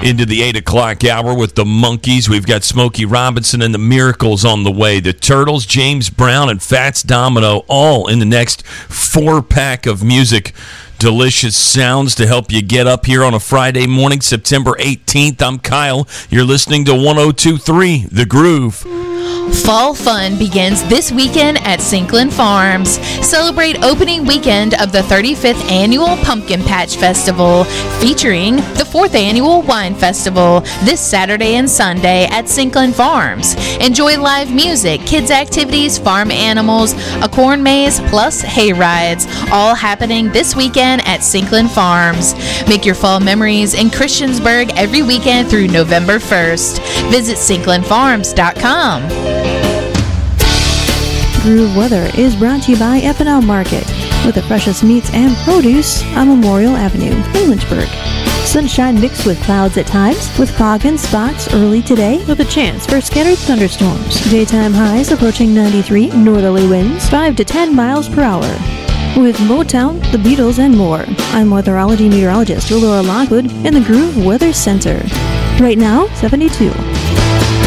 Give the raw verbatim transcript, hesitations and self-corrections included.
into the eight o'clock hour with the Monkees. We've got Smokey Robinson and the Miracles on the way. The Turtles, James Brown, and Fats Domino all in the next four-pack of music. Delicious sounds to help you get up here on a Friday morning, September eighteenth. I'm Kyle. You're listening to one oh two point three The Groove. Fall fun begins this weekend at Sinklin Farms. Celebrate opening weekend of the thirty-fifth Annual Pumpkin Patch Festival, featuring the fourth Annual Wine Festival this Saturday and Sunday at Sinklin Farms. Enjoy live music, kids' activities, farm animals, a corn maze, plus hay rides, all happening this weekend at Sinklin Farms. Make your fall memories in Christiansburg every weekend through November first. Visit sinklin farms dot com. Groove Weather is brought to you by F and L Market, with the freshest meats and produce on Memorial Avenue in Lynchburg. Sunshine mixed with clouds at times, with fog and spots early today, with a chance for scattered thunderstorms. Daytime highs approaching ninety-three, northerly winds five to ten miles per hour. With Motown, the Beatles, and more, I'm weatherology meteorologist Laura Lockwood in the Groove Weather Center. Right now, seventy-two.